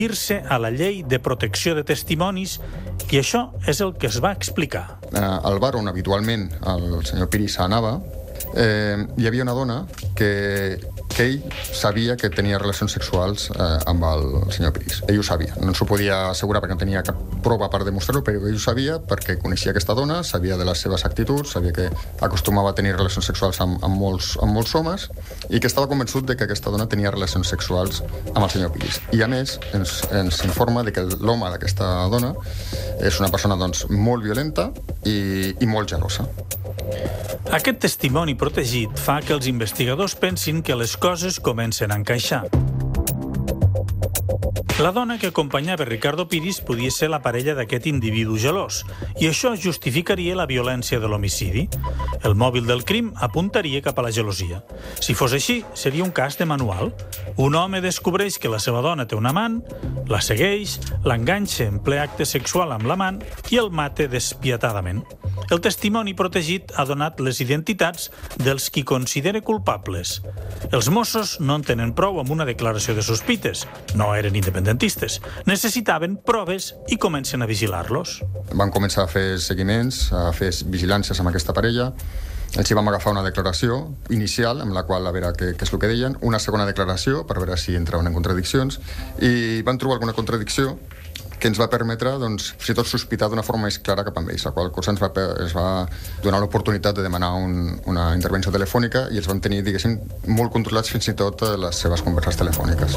ir-se a la llei de protecció de testimonis i això és el que es va explicar. Al bar on habitualment el senyor Piris anava, hi havia una dona que ell sabia que tenia relacions sexuals amb el senyor Piris. Ell ho sabia. No ens ho podia assegurar perquè no tenia cap prova per demostrar-ho, però ell ho sabia perquè coneixia aquesta dona, sabia de les seves actituds, sabia que acostumava a tenir relacions sexuals amb molts homes i que estava convençut de que aquesta dona tenia relacions sexuals amb el senyor Piris. I a més ens informa de que l'home d'aquesta dona és una persona molt violenta i molt gelosa. Aquest testimoni protegit fa que els investigadors pensin que les coses comencen a encaixar. La dona que acompanyava Ricardo Piris podia ser la parella d'aquest individu gelós, i això justificaria la violència de l'homicidi. El mòbil del crim apuntaria cap a la gelosia. Si fos així, seria un cas de manual. Un home descobreix que la seva dona té un amant, la segueix, l'enganxa en ple acte sexual amb l'amant i el mata despietadament. El testimoni protegit ha donat les identitats dels qui considera culpables. Els Mossos no en tenen prou amb una declaració de sospites. No eren independentistes. Necessitaven proves i comencen a vigilar-los. Van començar a fer seguiments, a fer vigilàncies amb aquesta parella. Els hi vam agafar una declaració inicial amb la qual a veure què és el que deien, una segona declaració per veure si entraven en contradiccions i van trobar alguna contradicció que ens va permetre, fins i tot, sospitar d'una forma més clara cap amb ells, la qual cosa ens va donar l'oportunitat de demanar una intervenció telefònica i els vam tenir, diguéssim, molt controlats fins i tot les seves converses telefòniques.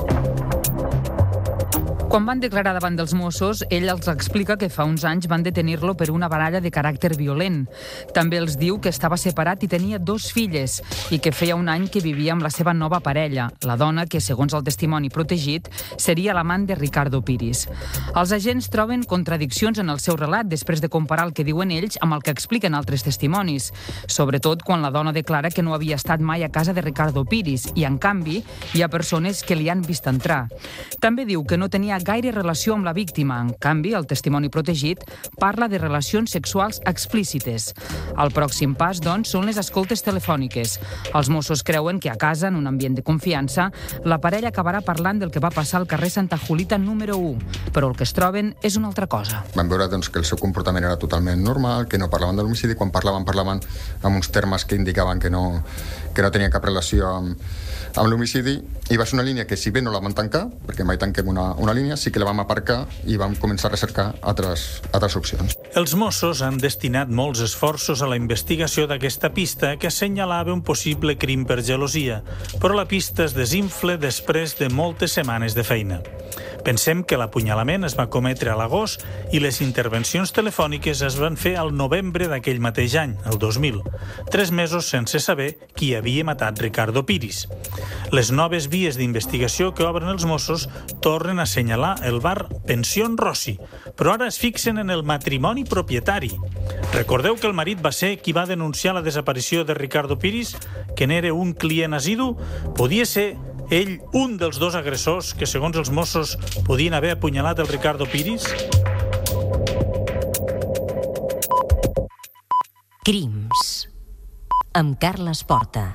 Quan van declarar davant dels Mossos, ell els explica que fa uns anys van detenir-lo per una baralla de caràcter violent. També els diu que estava separat i tenia 2 filles i que feia un any que vivia amb la seva nova parella, la dona que, segons el testimoni protegit, seria l'amant de Ricardo Piris. Els agents troben contradiccions en el seu relat després de comparar el que diuen ells amb el que expliquen altres testimonis, sobretot quan la dona declara que no havia estat mai a casa de Ricardo Piris i, en canvi, hi ha persones que li han vist entrar. També diu que no tenia gaire relació amb la víctima. En canvi, el testimoni protegit parla de relacions sexuals explícites. El pròxim pas, doncs, són les escoltes telefòniques. Els Mossos creuen que a casa, en un ambient de confiança, la parella acabarà parlant del que va passar al carrer Santa Julita número 1, però el que es troben és una altra cosa. Vam veure que el seu comportament era totalment normal, que no parlaven de l'homicidi, quan parlaven amb uns termes que indicaven que no tenia cap relació amb l'homicidi, i va ser una línia que, si bé no la vam tancar, perquè mai tanquem una línia, sí que la vam aparcar i vam començar a recercar altres opcions. Els Mossos han destinat molts esforços a la investigació d'aquesta pista que assenyalava un possible crim per gelosia, però la pista es desinfla després de moltes setmanes de feina. Pensem que l'apunyalament es va cometre a l'agost i les intervencions telefòniques es van fer al novembre d'aquell mateix any, el 2000, 3 mesos sense saber qui havia matat Ricardo Piris. Les noves vies d'investigació que obren els Mossos tornen a assenyalar el bar Pensión Rossi, però ara es fixen en el matrimoni propietari. Recordeu que el marit va ser qui va denunciar la desaparició de Ricardo Piris, que n'era un client assidu? Podia ser ell un dels 2 agressors que, segons els Mossos, podien haver apunyalat el Ricardo Piris? Crims amb Carles Porta.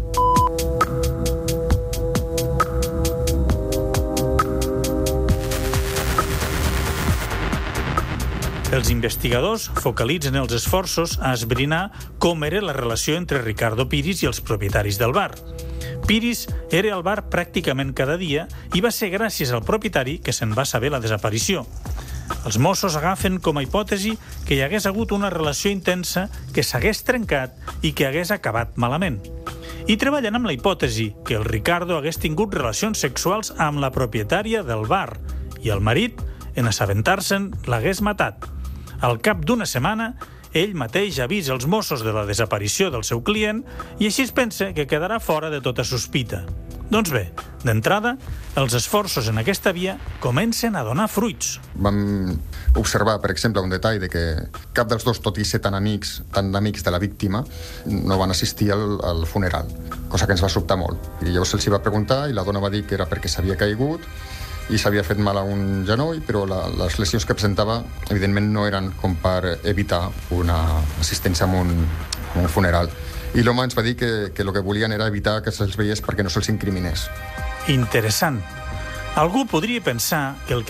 Els investigadors focalitzen els esforços a esbrinar com era la relació entre Ricardo Piris i els propietaris del bar. Piris era al bar pràcticament cada dia i va ser gràcies al propietari que se'n va saber la desaparició. Els Mossos agafen com a hipòtesi que hi hagués hagut una relació intensa que s'hagués trencat i que hagués acabat malament. I treballen amb la hipòtesi que el Ricardo hagués tingut relacions sexuals amb la propietària del bar i el marit, en assabentar-se'n, l'hagués matat. Al cap d'una setmana, ell mateix avisa els Mossos de la desaparició del seu client i així es pensa que quedarà fora de tota sospita. Doncs bé, d'entrada, els esforços en aquesta via comencen a donar fruits. Vam observar, per exemple, un detall de que cap dels 2, tot i ser tan amics de la víctima, no van assistir al funeral, cosa que ens va sobtar molt. I llavors se'ls va preguntar i la dona va dir que era perquè s'havia caigut i s'havia fet mal a un genoll, però les lesions que presentava, evidentment, no eren com per evitar una assistència a un funeral. I l'home ens va dir que el que volien era evitar que se'ls veiés perquè no se'ls incriminés. Interessant. Algú podria pensar que el